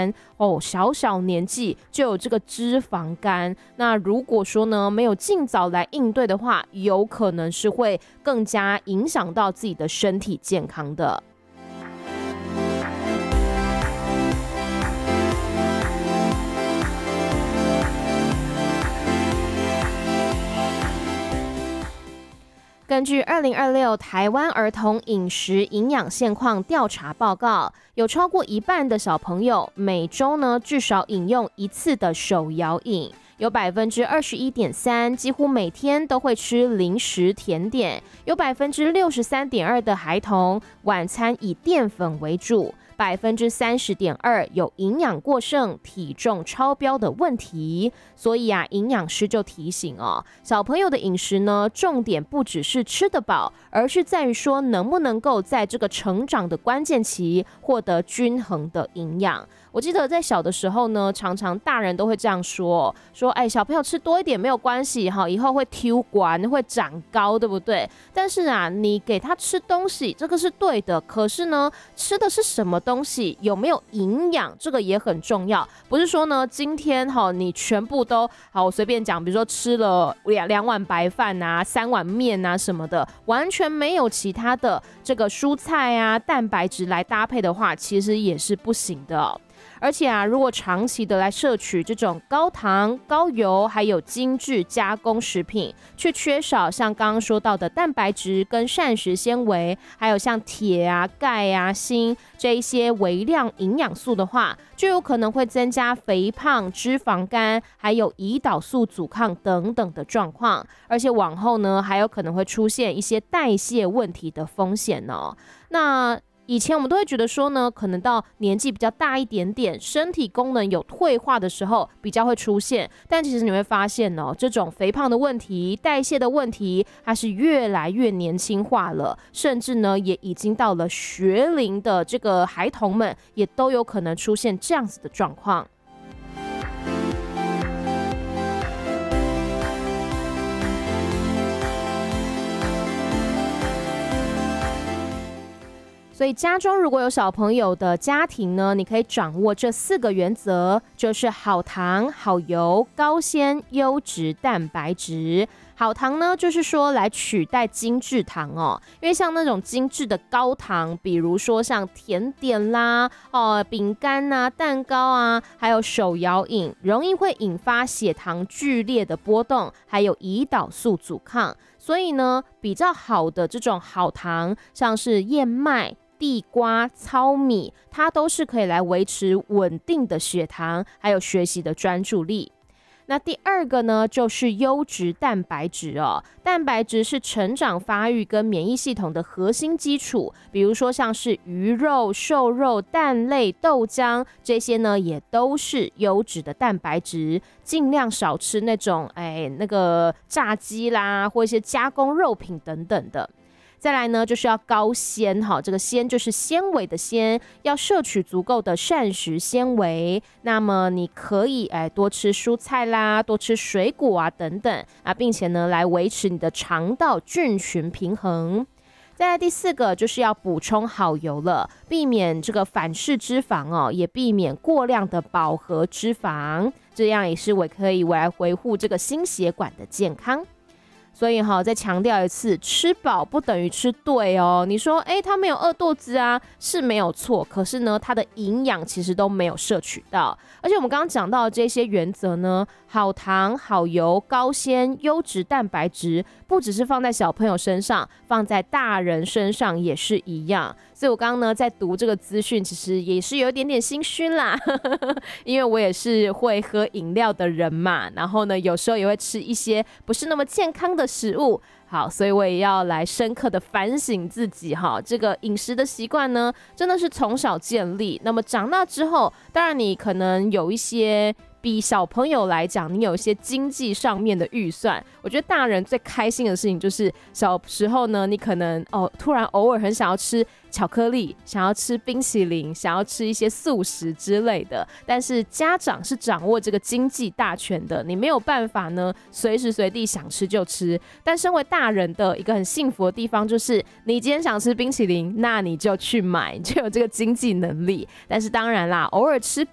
肝小小年纪就有这个脂肪肝，那如果说呢没有尽早来应对的话，有可能是会更加影响到自己的身体健康的。根据2026台湾儿童饮食营养现况调查报告，有超过一半的小朋友每周呢至少饮用1次的手摇饮，有21.3%几乎每天都会吃零食甜点，有63.2%的孩童晚餐以淀粉为主，30.2%有营养过剩、体重超标的问题。所以营养师就提醒小朋友的饮食呢，重点不只是吃得饱，而是在于说能不能够在这个成长的关键期获得均衡的营养。我记得在小的时候呢，常常大人都会这样说小朋友吃多一点没有关系以后会抽管会长高，对不对？但是你给他吃东西，这个是对的，可是呢，吃的是什么东西，有没有营养，这个也很重要。不是说呢，今天你全部都我随便讲，比如说吃了2碗白饭3碗面什么的，完全没有其他的这个蔬菜蛋白质来搭配的话，其实也是不行的而且如果长期的来摄取这种高糖、高油还有精致加工食品，却缺少像刚刚说到的蛋白质跟膳食纤维，还有像铁钙锌这一些微量营养素的话，就有可能会增加肥胖、脂肪肝还有胰岛素阻抗等等的状况，而且往后呢还有可能会出现一些代谢问题的风险那以前我们都会觉得说呢，可能到年纪比较大一点点，身体功能有退化的时候比较会出现，但其实你会发现这种肥胖的问题、代谢的问题，它是越来越年轻化了，甚至呢也已经到了学龄的这个孩童们，也都有可能出现这样子的状况。所以家中如果有小朋友的家庭呢，你可以掌握这4个原则，就是好糖、好油、高纤、优质蛋白质。好糖呢，就是说来取代精致糖因为像那种精致的高糖，比如说像甜点啦、饼干蛋糕还有手摇饮，容易会引发血糖剧烈的波动，还有胰岛素阻抗。所以呢，比较好的这种好糖，像是燕麦、地瓜、糙米，它都是可以来维持稳定的血糖，还有学习的专注力。那第2个呢，就是优质蛋白质蛋白质是成长发育跟免疫系统的核心基础，比如说像是鱼肉、瘦肉、蛋类、豆浆，这些呢也都是优质的蛋白质，尽量少吃那种那个炸鸡啦，或一些加工肉品等等的。再来呢，就是要高纤这个纤就是纤维的纤，要摄取足够的膳食纤维。那么你可以多吃蔬菜啦，多吃水果等等并且呢来维持你的肠道菌群平衡。再来第4个就是要补充好油了，避免这个反式脂肪也避免过量的饱和脂肪，这样也是可以来维护这个心血管的健康。所以再强调一次，吃饱不等于吃对你说他没有饿肚子是没有错，可是呢他的营养其实都没有摄取到。而且我们刚刚讲到的这些原则呢，好糖、好油、高纤、优质蛋白质，不只是放在小朋友身上，放在大人身上也是一样。所以我刚刚呢在读这个资讯，其实也是有一点点心虚啦因为我也是会喝饮料的人嘛，然后呢有时候也会吃一些不是那么健康的食物。好，所以我也要来深刻的反省自己这个饮食的习惯呢，真的是从小建立。那么长大之后，当然你可能有一些比小朋友来讲，你有一些经济上面的预算。我觉得大人最开心的事情就是小时候呢，你可能突然偶尔很想要吃巧克力，想要吃冰淇淋，想要吃一些素食之类的，但是家长是掌握这个经济大权的，你没有办法呢随时随地想吃就吃。但身为大人的一个很幸福的地方，就是你今天想吃冰淇淋，那你就去买，就有这个经济能力。但是当然啦，偶尔吃